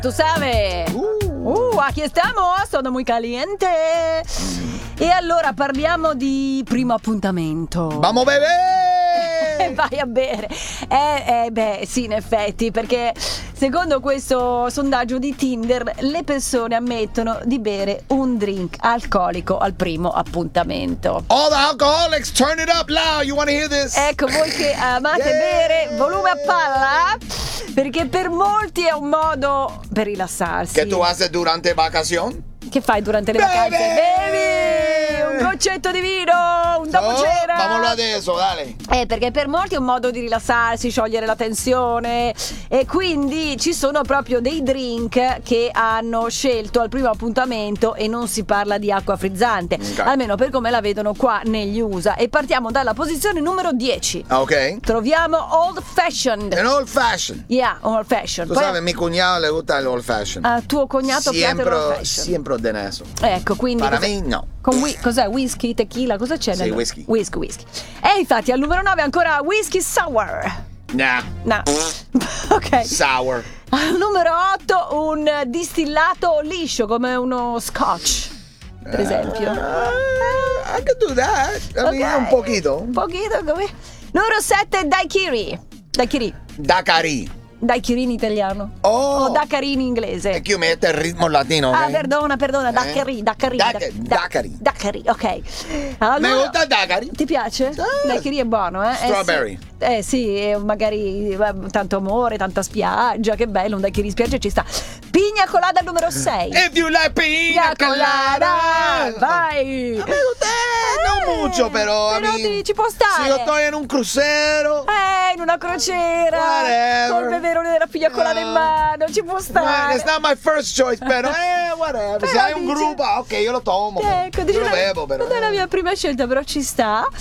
Tu sabes. Aquí estamos, sono muy caliente. E allora parliamo di primo appuntamento. Vamos bebè! Vai a bere. Beh, sì, in effetti, perché secondo questo sondaggio di Tinder le persone ammettono di bere un drink alcolico al primo appuntamento. All the alcoholics, turn it up loud. You want to hear this? Ecco, voi che amate bere, volume a palla, perché per molti è un modo per rilassarsi. Che tu haces durante vacazioni? Che fai durante le vacanze? Bevi un goccetto di vino, un dococera. Famolo adesso, dale. Perché per molti è un modo di rilassarsi, sciogliere la tensione, e quindi ci sono proprio dei drink che hanno scelto al primo appuntamento, e non si parla di acqua frizzante, almeno per come la vedono qua negli USA. E partiamo dalla posizione numero 10. Ok. Troviamo Old Fashioned. An old fashion. Yeah, Old Fashioned. Tu sai, mi cugnato le gusta l'old fashion. A tuo cognato piace l'Old Fashioned. Siempre de eso. Ecco, quindi Para me no. cos'è? Whisky, tequila, cosa c'è? Sì, whisky. Whisky. E infatti al numero 9 ancora whisky sour. Nah. No. Ok. Sour. Al numero 8 un distillato liscio come uno scotch, per esempio. I could do that. I mean, un poquito. Un pochino come. Numero 7 daiquiri. Daiquiri in italiano. Oh. O daiquiri in inglese. E che io metto il ritmo latino, ok? Perdona, daiquiri. Daiquiri, ok. Allora, Mi gusta il daiquiri. ti piace? Daiquiri è buono, eh? Strawberry. Sì, magari tanto amore, tanta spiaggia, che bello, un daiquiri in spiaggia ci sta. Pina colada al numero 6. If you like pina colada. Vai. A me gusta, non mucho, però. Ci può stare. Se io sto in un crucero. In una crociera. Whatever. Col beverone della pina colada in mano, ci può stare. It's not my first choice, però whatever. Se hai un gruppo, ok, io lo tomo. Ecco, io lo bevo, però. non è la mia prima scelta, però ci sta.